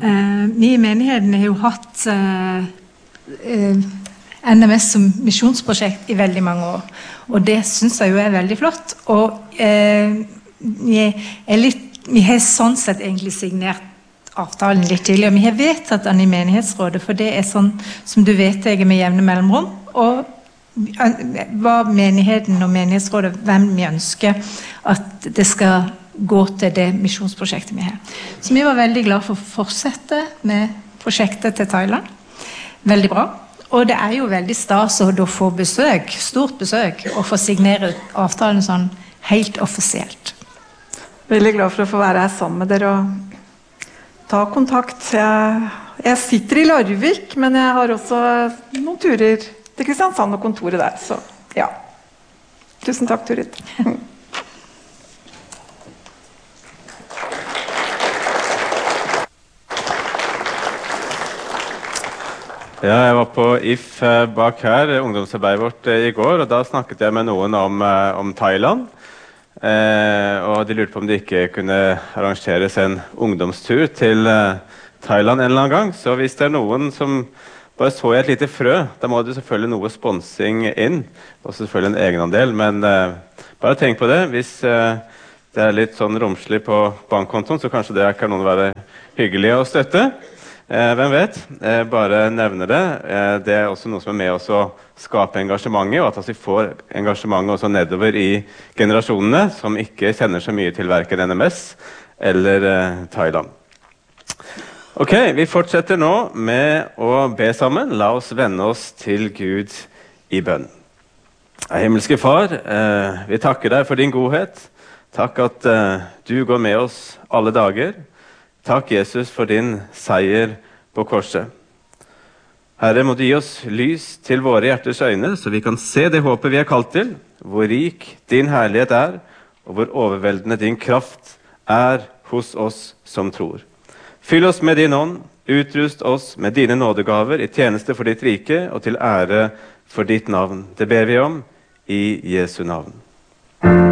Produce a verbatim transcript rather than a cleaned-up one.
Eh, vi i menigheten har jo hatt eh, eh, N M S som misjonsprosjekt i veldig mange år, og det synes jeg jo er veldig flott. Og eh, vi, er litt, vi har sånn sett egentlig signert avtalen litt tidligere. Vi har vedtatt den i menighetsrådet, for det er sånn som du vet jeg med jevne mellomrom, og hva menigheten og menighetsrådet, hvem vi ønsker at det skal gå til det misjonsprosjektet vi har. Så vi var veldig glad for å fortsette med prosjektet til Thailand. Veldig bra. Og det er jo veldig stas å da få besøk, stort besøk, og få signere avtalen sånn helt offisielt. Veldig glad for å få være her sammen med dere og ta kontakt. Jeg, jeg sitter i Larvik, men jeg har også noen turer til Kristiansand og kontoret der, så ja. Tusen takk, Turid. Ja, jeg var på I F bak her, ungdomsarbeidet vårt i går, og da snakket jeg med noen om, om Thailand. Eh, og de lurte på om det ikke kunne arrangeres en ungdomstur til eh, Thailand en eller annen gang. Så hvis det er noen som bare så jeg et lite frø, da må det selvfølgelig noe sponsing inn, og selvfølgelig en egenandel, men eh, bare tenk på det. Hvis eh, det er litt sånn romslig på bankkontoen, så kanskje det kan noen være hyggelig å støtte. Eh, hvem vet? Eh, bare nevner det. Eh, det er også noe som er med oss å skape engasjementet, og at vi får engasjementet også nedover i generasjonene som ikke kjenner så mye til hverken N M S eller eh, Thailand. Ok, vi fortsetter nå med å be sammen. La oss vende oss til Gud i bønn. Himmelske Far, eh, vi takker deg for din godhet. Takk at eh, du går med oss alle dager. Takk, Jesus, for din seier på korset. Herre, må du gi oss lys til våre hjerters øyne, så vi kan se det håpet vi er kalt til, hvor rik din herlighet er, og hvor overveldende din kraft er hos oss som tror. Fyll oss med din ånd, utrust oss med dine nådegaver i tjeneste for ditt rike, og til ære for ditt navn. Det ber vi om i Jesu navn.